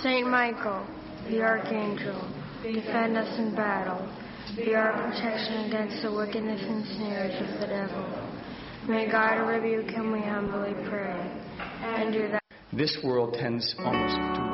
Saint Michael, the Archangel, defend us in battle. Be our protection against the wickedness and snares of the devil. May God rebuke him, we humbly pray. And do that. This world tends almost to